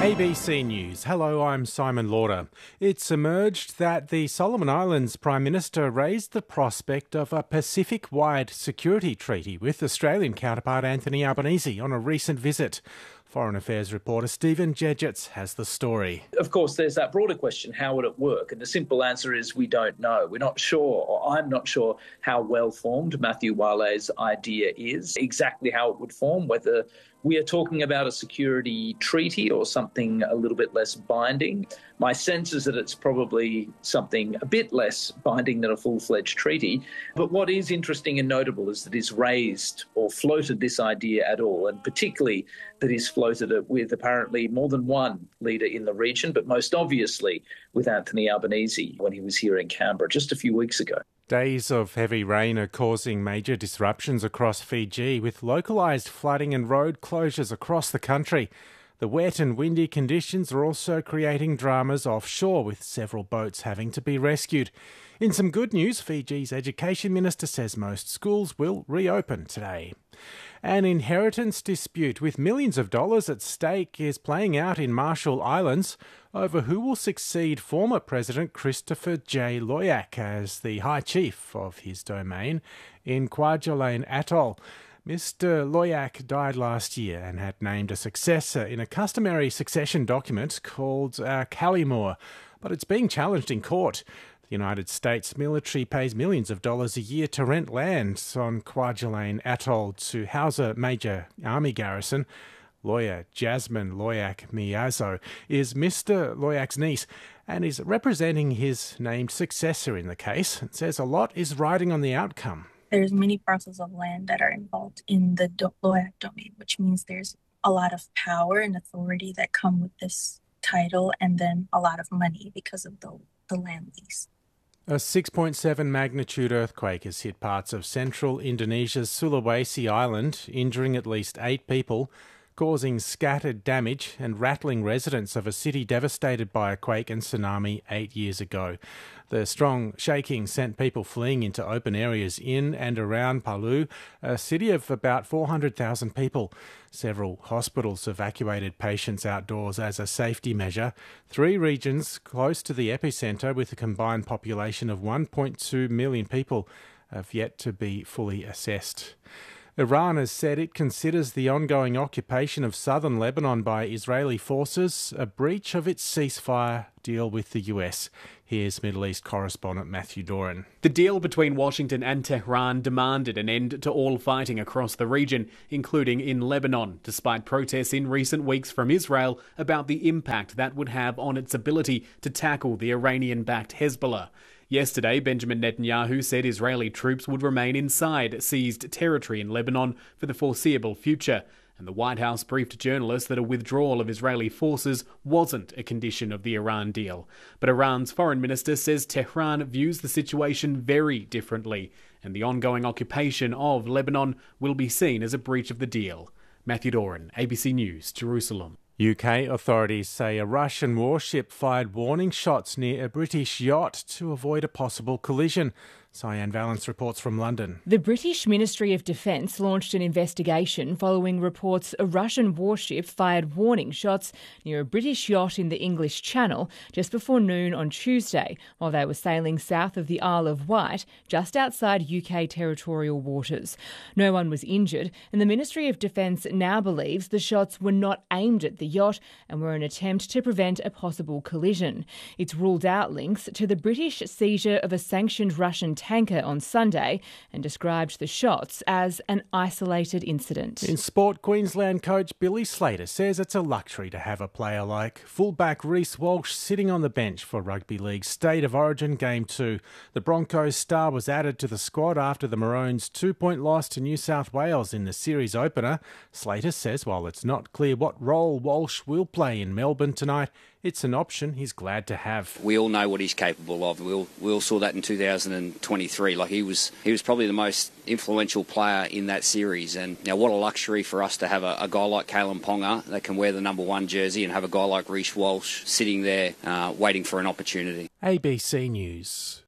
ABC News. Hello, I'm Simon Lauder. It's emerged that the Solomon Islands Prime Minister raised the prospect of a Pacific-wide security treaty with Australian counterpart Anthony Albanese on a recent visit. Foreign Affairs reporter Stephen Jedgetts has the story. Of course, there's that broader question, how would it work? And the simple answer is we don't know. We're not sure, or I'm not sure how well-formed Matthew Wale's idea is, exactly how it would form, whether we are talking about a security treaty or something a little bit less binding. My sense is that it's probably something a bit less binding than a full-fledged treaty. But what is interesting and notable is that he's raised or floated this idea at all, and particularly that he's floated it with apparently more than one leader in the region, but most obviously with Anthony Albanese when he was here in Canberra just a few weeks ago. Days of heavy rain are causing major disruptions across Fiji, with localised flooding and road closures across the country. The wet and windy conditions are also creating dramas offshore, with several boats having to be rescued. In some good news, Fiji's Education Minister says most schools will reopen today. An inheritance dispute with millions of dollars at stake is playing out in Marshall Islands over who will succeed former President Christopher J. Loyac as the High Chief of his domain in Kwajalein Atoll. Mr. Loyac died last year and had named a successor in a customary succession document called Kallimor, but it's being challenged in court. The United States military pays millions of dollars a year to rent land on Kwajalein Atoll to house a major army garrison. Lawyer Jasmine Loyac Miyazo is Mr. Loyac's niece and is representing his named successor in the case and says a lot is riding on the outcome. There's many parcels of land that are involved in the Loyac domain, which means there's a lot of power and authority that come with this title, and then a lot of money because of the land lease. A 6.7 magnitude earthquake has hit parts of central Indonesia's Sulawesi Island, injuring at least 8 people, causing scattered damage and rattling residents of a city devastated by a quake and tsunami 8 years ago. The strong shaking sent people fleeing into open areas in and around Palu, a city of about 400,000 people. Several hospitals evacuated patients outdoors as a safety measure. 3 regions close to the epicentre, with a combined population of 1.2 million people, have yet to be fully assessed. Iran has said it considers the ongoing occupation of southern Lebanon by Israeli forces a breach of its ceasefire deal with the US. Here's Middle East correspondent Matthew Doran. The deal between Washington and Tehran demanded an end to all fighting across the region, including in Lebanon, despite protests in recent weeks from Israel about the impact that would have on its ability to tackle the Iranian-backed Hezbollah. Yesterday, Benjamin Netanyahu said Israeli troops would remain inside seized territory in Lebanon for the foreseeable future, and the White House briefed journalists that a withdrawal of Israeli forces wasn't a condition of the Iran deal. But Iran's foreign minister says Tehran views the situation very differently, and the ongoing occupation of Lebanon will be seen as a breach of the deal. Matthew Doran, ABC News, Jerusalem. UK authorities say a Russian warship fired warning shots near a British yacht to avoid a possible collision. Cyan Valence reports from London. The British Ministry of Defence launched an investigation following reports a Russian warship fired warning shots near a British yacht in the English Channel just before noon on Tuesday, while they were sailing south of the Isle of Wight, just outside UK territorial waters. No one was injured, and the Ministry of Defence now believes the shots were not aimed at the yacht and were an attempt to prevent a possible collision. It's ruled out links to the British seizure of a sanctioned Russian tanker on Sunday and described the shots as an isolated incident. In sport, Queensland coach Billy Slater says it's a luxury to have a player like fullback Reece Walsh sitting on the bench for Rugby League's State of Origin Game 2. The Broncos star was added to the squad after the Maroons' 2-point loss to New South Wales in the series opener. Slater says while it's not clear what role Walsh will play in Melbourne tonight, it's an option he's glad to have. We all know what he's capable of. We all saw that in 2023. Like he was probably the most influential player in that series. And now, what a luxury for us to have a guy like Kalen Ponga that can wear the number 1 jersey, and have a guy like Reece Walsh sitting there waiting for an opportunity. ABC News.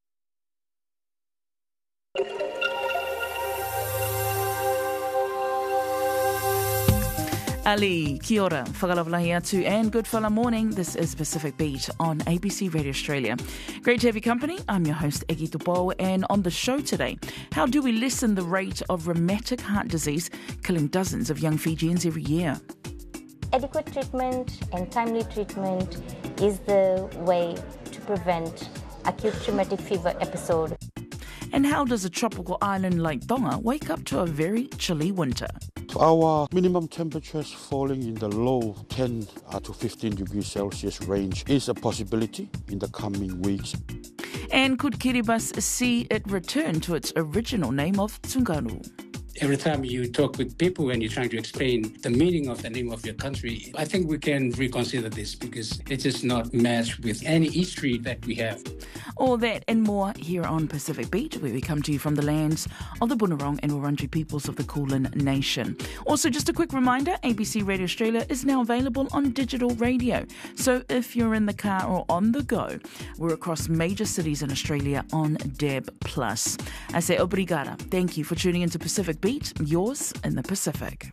Ali, kia ora, whakalawalahi atu, and good whala morning. This is Pacific Beat on ABC Radio Australia. Great to have your company. I'm your host, Egi Tupo, and on the show today, how do we lessen the rate of rheumatic heart disease killing dozens of young Fijians every year? Adequate treatment and timely treatment is the way to prevent acute rheumatic fever episode. And how does a tropical island like Tonga wake up to a very chilly winter? Our minimum temperatures falling in the low 10 to 15 degrees Celsius range is a possibility in the coming weeks. And could Kiribati see it return to its original name of Tunganu? Every time you talk with people and you're trying to explain the meaning of the name of your country, I think we can reconsider this because it is not matched with any history that we have. All that and more here on Pacific Beat, where we come to you from the lands of the Bunurong and Wurundjeri peoples of the Kulin Nation. Also, just a quick reminder, ABC Radio Australia is now available on digital radio. So if you're in the car or on the go, we're across major cities in Australia on DAB+. I say obrigada. Thank you for tuning into Pacific Beat, yours in the Pacific.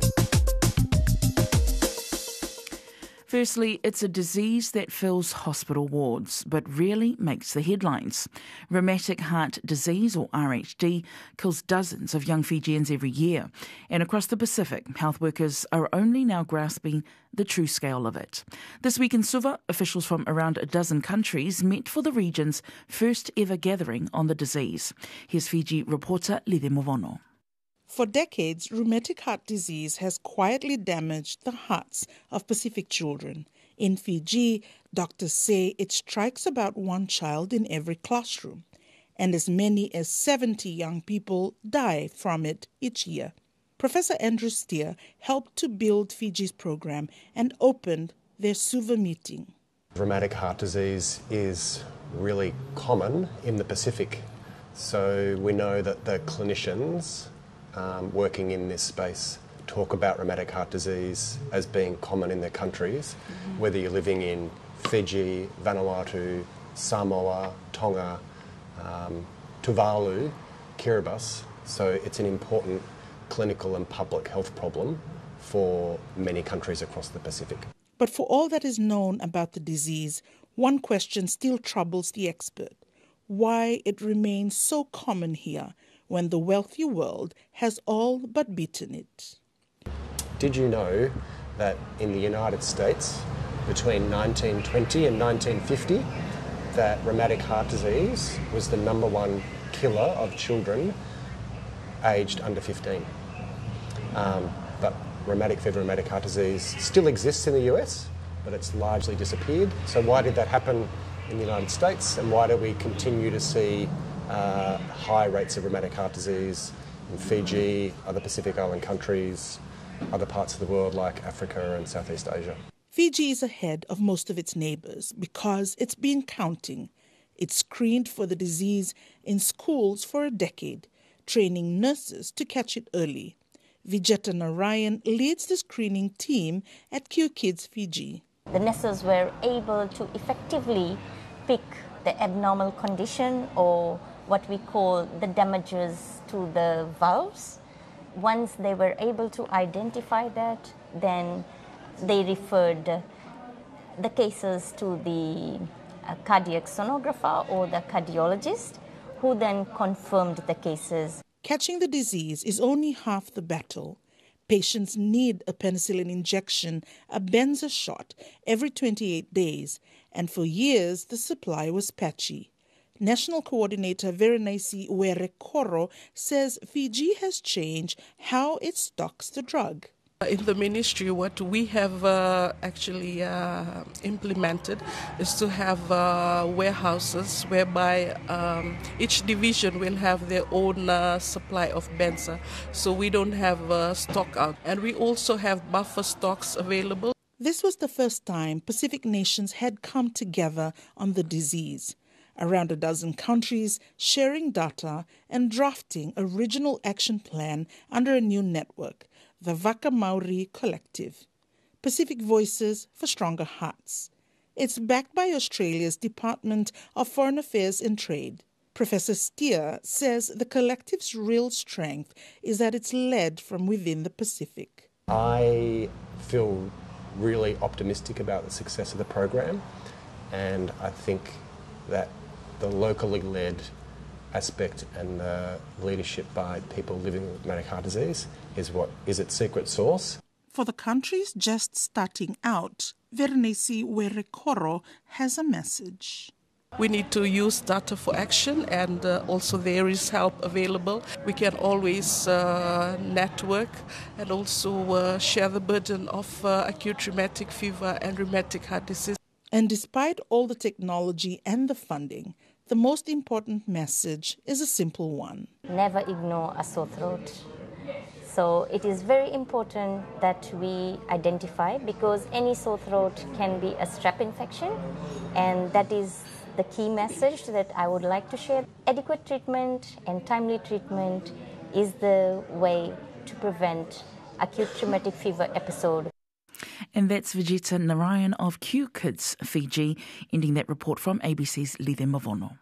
Firstly, it's a disease that fills hospital wards, but rarely makes the headlines. Rheumatic heart disease, or RHD, kills dozens of young Fijians every year. And across the Pacific, health workers are only now grasping the true scale of it. This week in Suva, officials from around a dozen countries met for the region's first ever gathering on the disease. Here's Fiji reporter Lide Movono. For decades, rheumatic heart disease has quietly damaged the hearts of Pacific children. In Fiji, doctors say it strikes about one child in every classroom, and as many as 70 young people die from it each year. Professor Andrew Steer helped to build Fiji's program and opened their Suva meeting. Rheumatic heart disease is really common in the Pacific, so we know that the clinicians working in this space talk about rheumatic heart disease as being common in their countries, whether you're living in Fiji, Vanuatu, Samoa, Tonga, Tuvalu, Kiribati. So it's an important clinical and public health problem for many countries across the Pacific. But for all that is known about the disease, one question still troubles the expert: why it remains so common here when the wealthy world has all but beaten it. Did you know that in the United States, between 1920 and 1950, that rheumatic heart disease was the number one killer of children aged under 15? But rheumatic fever, rheumatic heart disease still exists in the US, but it's largely disappeared. So why did that happen in the United States, and why do we continue to see high rates of rheumatic heart disease in Fiji, other Pacific Island countries, other parts of the world like Africa and Southeast Asia? Fiji is ahead of most of its neighbours because it's been counting. It screened for the disease in schools for a decade, training nurses to catch it early. Vijeta Narayan leads the screening team at Q Kids Fiji. The nurses were able to effectively pick the abnormal condition, or what we call the damages to the valves. Once they were able to identify that, then they referred the cases to the cardiac sonographer or the cardiologist, who then confirmed the cases. Catching the disease is only half the battle. Patients need a penicillin injection, a benza shot, every 28 days, and for years the supply was patchy. National Coordinator Verenesi Uerekoro says Fiji has changed how it stocks the drug. In the ministry, what we have actually implemented is to have warehouses whereby each division will have their own supply of benza, so we don't have stock out. And we also have buffer stocks available. This was the first time Pacific nations had come together on the disease. Around a dozen countries sharing data and drafting a regional action plan under a new network, the Vaka Maori Collective. Pacific Voices for Stronger Hearts. It's backed by Australia's Department of Foreign Affairs and Trade. Professor Steer says the collective's real strength is that it's led from within the Pacific. I feel really optimistic about the success of the program, and I think that the locally led aspect and the leadership by people living with rheumatic heart disease is what is its secret sauce. For the countries just starting out, Veronese Werekoro has a message. We need to use data for action, and also there is help available. We can always network and also share the burden of acute rheumatic fever and rheumatic heart disease. And despite all the technology and the funding, the most important message is a simple one. Never ignore a sore throat. So it is very important that we identify, because any sore throat can be a strep infection, and that is the key message that I would like to share. Adequate treatment and timely treatment is the way to prevent acute traumatic fever episode. And that's Vijita Narayan of Q Kids Fiji, ending that report from ABC's Lide Mavono.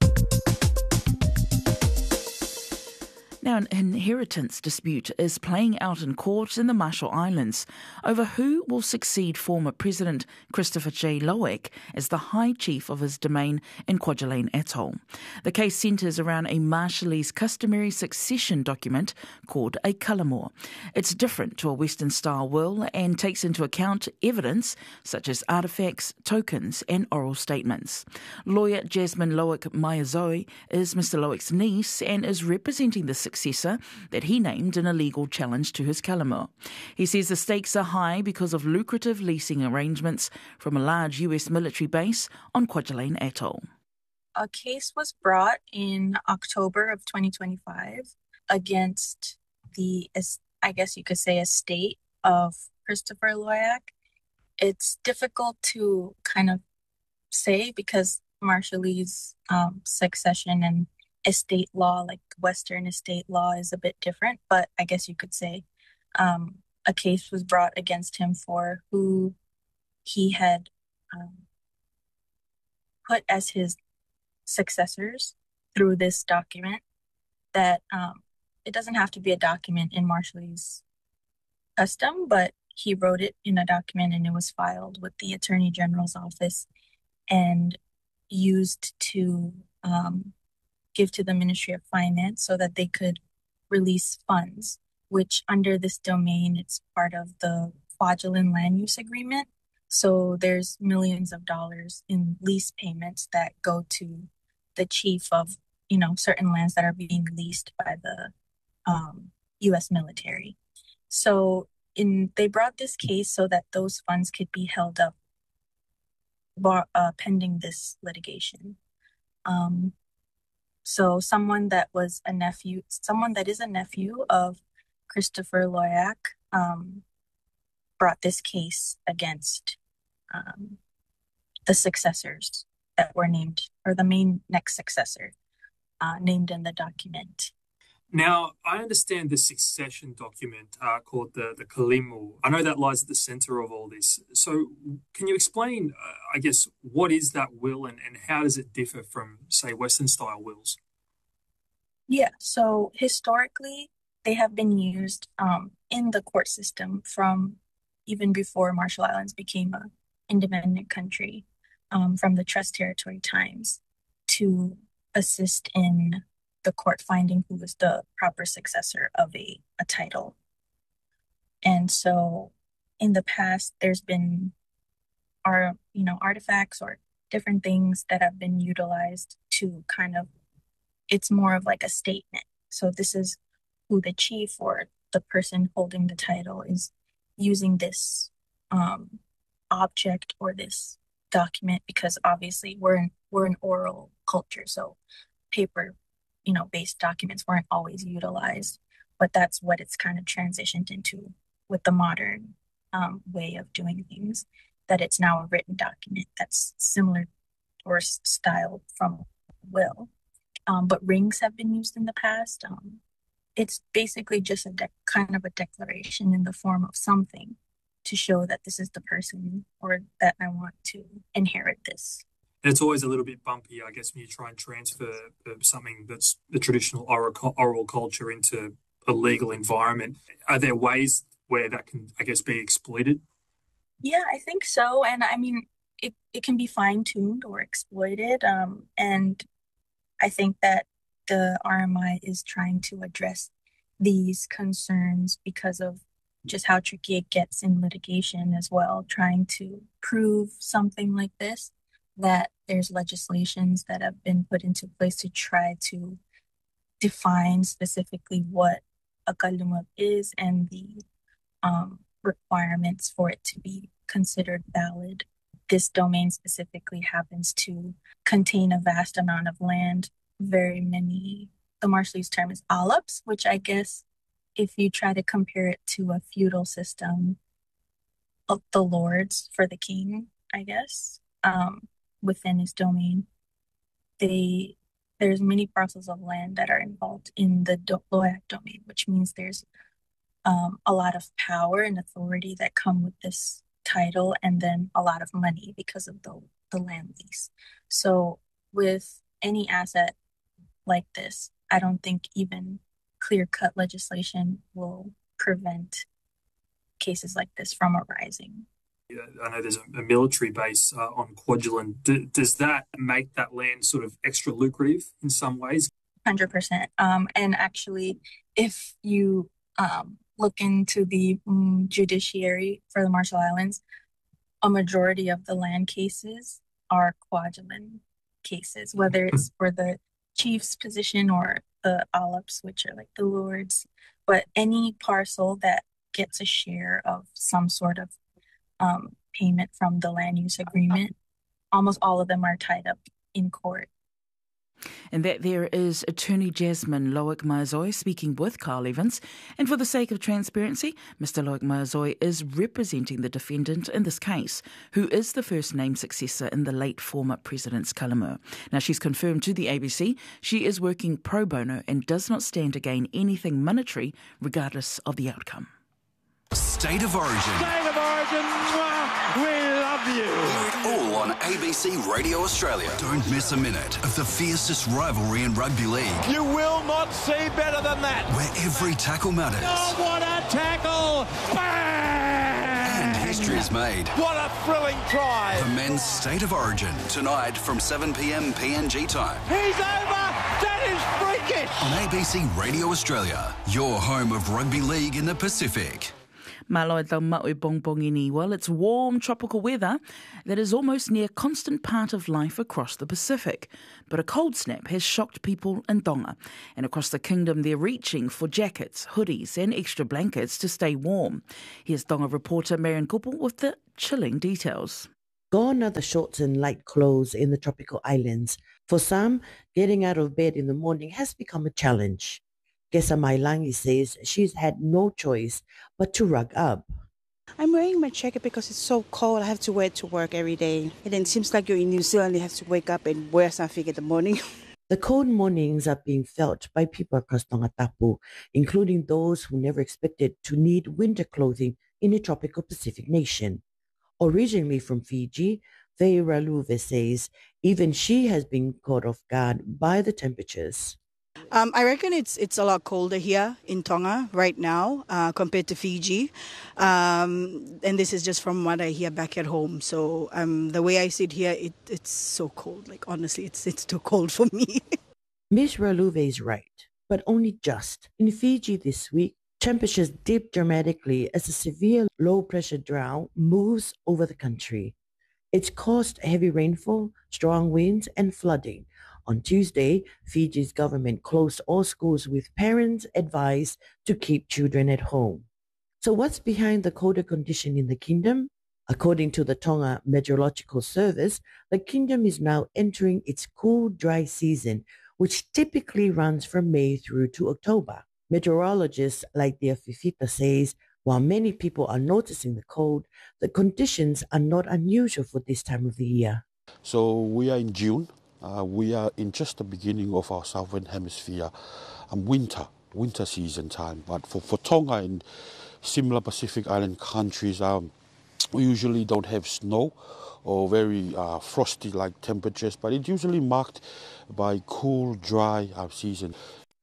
Now, an inheritance dispute is playing out in court in the Marshall Islands over who will succeed former President Christopher J. Loic as the High Chief of his domain in Kwajalein Atoll. The case centres around a Marshallese customary succession document called a Cullimore. It's different to a Western-style will and takes into account evidence such as artefacts, tokens and oral statements. Lawyer Jasmine Loic Mayazoe is Mr. Loic's niece and is representing the successor that he named in a legal challenge to his Cullimore. He says the stakes are high because of lucrative leasing arrangements from a large US military base on Kwajalein Atoll. A case was brought in October of 2025 against the, I guess you could say, estate of Christopher Loic. It's difficult to kind of say because Marshallese succession and estate law, like Western estate law, is a bit different, but I guess you could say a case was brought against him for who he had put as his successors through this document that it doesn't have to be a document in Marshallese custom, but he wrote it in a document and it was filed with the Attorney General's office and used to give to the Ministry of Finance so that they could release funds, which under this domain, it's part of the Kwajalein Land Use Agreement. So there's millions of dollars in lease payments that go to the chief of, certain lands that are being leased by the U.S. military. So they brought this case so that those funds could be held up pending this litigation. So someone that is a nephew of Christopher Loic brought this case against the successors that were named, or the main next successor named in the document. Now, I understand the succession document called the Cullimore. I know that lies at the centre of all this. So can you explain, I guess, what is that will and how does it differ from, say, Western-style wills? Yeah, so historically, they have been used in the court system from even before Marshall Islands became an independent country, from the Trust Territory times, to assist in the court finding who was the proper successor of a title. And so in the past, there's been artifacts or different things that have been utilized to it's more of like a statement. So this is who the chief or the person holding the title is using this object or this document, because obviously we're an oral culture, so paper based documents weren't always utilized, but that's what it's kind of transitioned into with the modern way of doing things, that it's now a written document that's similar or styled from will. But rings have been used in the past. It's basically just a kind of a declaration in the form of something to show that this is the person or that I want to inherit this. And it's always a little bit bumpy, I guess, when you try and transfer something that's the traditional oral culture into a legal environment. Are there ways where that can, I guess, be exploited? Yeah, I think so. And I mean, it can be fine-tuned or exploited. And I think that the RMI is trying to address these concerns because of just how tricky it gets in litigation as well, trying to prove something like this, that there's legislations that have been put into place to try to define specifically what a kalumab is and the requirements for it to be considered valid. This domain specifically happens to contain a vast amount of land, very many, the Marshallese term is alaps, which I guess if you try to compare it to a feudal system of the lords for the king, I guess, within his domain, there's many parcels of land that are involved in the Loyak domain, which means there's a lot of power and authority that come with this title, and then a lot of money because of the land lease. So with any asset like this, I don't think even clear-cut legislation will prevent cases like this from arising. I know there's a military base on Kwajalein. Does that make that land sort of extra lucrative in some ways? 100%. And actually, if you look into the judiciary for the Marshall Islands, a majority of the land cases are Kwajalein cases, whether it's for the chief's position or the alaps, which are like the lords. But any parcel that gets a share of some sort of payment from the land use agreement, almost all of them are tied up in court. And that there is Attorney Jasmine Loic-Mazoy speaking with Carl Evans. And for the sake of transparency, Mr. Loic-Mazoy is representing the defendant in this case, who is the first name successor in the late former president's kalamur. Now, she's confirmed to the ABC she is working pro bono and does not stand to gain anything monetary regardless of the outcome. State of Origin. State of Origin, we love you. Hear it all on ABC Radio Australia. Don't miss a minute of the fiercest rivalry in rugby league. You will not see better than that. Where every tackle matters. Oh, what a tackle! Bang! And history is made. What a thrilling try. The men's State of Origin, tonight from 7 p.m. PNG time. He's over! That is freakish! On ABC Radio Australia, your home of rugby league in the Pacific. Malo tau maui bongbongini. Well, it's warm tropical weather that is almost near constant part of life across the Pacific. But a cold snap has shocked people in Tonga. And across the kingdom, they're reaching for jackets, hoodies and extra blankets to stay warm. Here's Tonga reporter Marion Kupu with the chilling details. Gone are the shorts and light clothes in the tropical islands. For some, getting out of bed in the morning has become a challenge. Gesa Mailangi says she's had no choice but to rug up. I'm wearing my jacket because it's so cold. I have to wear it to work every day. And then it seems like you're in New Zealand, you have to wake up and wear something in the morning. The cold mornings are being felt by people across Tongatapu, including those who never expected to need winter clothing in a tropical Pacific nation. Originally from Fiji, Faye Raluve says even she has been caught off guard by the temperatures. I reckon it's a lot colder here in Tonga right now compared to Fiji. And this is just from what I hear back at home. So the way I sit here, it's so cold. Like, honestly, it's too cold for me. Miss Raluve is right, but only just. In Fiji this week, temperatures dipped dramatically as a severe low-pressure drought moves over the country. It's caused heavy rainfall, strong winds, and flooding. On Tuesday, Fiji's government closed all schools with parents advised to keep children at home. So what's behind the colder condition in the kingdom? According to the Tonga Meteorological Service, the kingdom is now entering its cool, dry season, which typically runs from May through to October. Meteorologists like Dia Fifita says, while many people are noticing the cold, the conditions are not unusual for this time of the year. So we are in June. We are in just the beginning of our southern hemisphere winter season time. But for Tonga and similar Pacific Island countries, we usually don't have snow or very frosty-like temperatures, but it's usually marked by cool, dry season.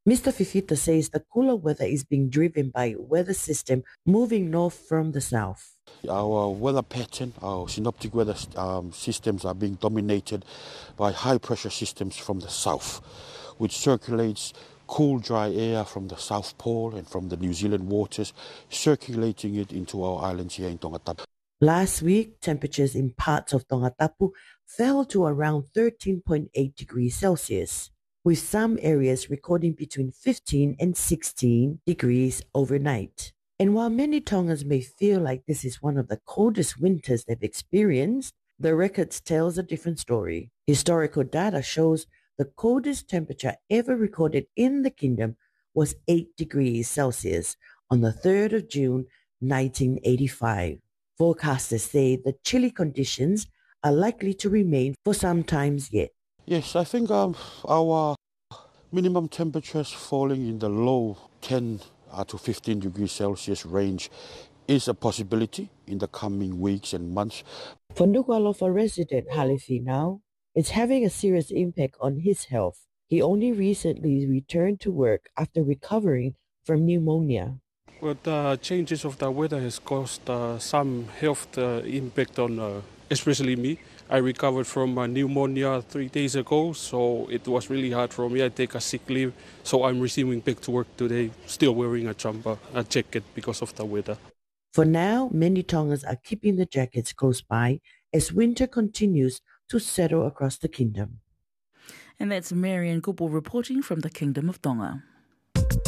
Mr. Fifita says the cooler weather is being driven by weather system moving north from the south. Our weather pattern, our synoptic weather systems are being dominated by high-pressure systems from the south, which circulates cool, dry air from the South Pole and from the New Zealand waters, circulating it into our islands here in Tongatapu. Last week, temperatures in parts of Tongatapu fell to around 13.8 degrees Celsius, with some areas recording between 15 and 16 degrees overnight. And while many Tongans may feel like this is one of the coldest winters they've experienced, the records tells a different story. Historical data shows the coldest temperature ever recorded in the kingdom was 8 degrees Celsius on the 3rd of June, 1985. Forecasters say the chilly conditions are likely to remain for some time yet. Yes, I think our minimum temperatures falling in the low 10 to 15 degrees Celsius range is a possibility in the coming weeks and months. For Nuku'alofa resident Halifi now, it's having a serious impact on his health. He only recently returned to work after recovering from pneumonia. Well, the changes of the weather has caused some health impact on especially me. I recovered from pneumonia 3 days ago, so it was really hard for me. I take a sick leave, so I'm resuming back to work today, still wearing a jacket because of the weather. For now, many Tongans are keeping the jackets close by as winter continues to settle across the kingdom. And that's Marian Kupo reporting from the Kingdom of Tonga.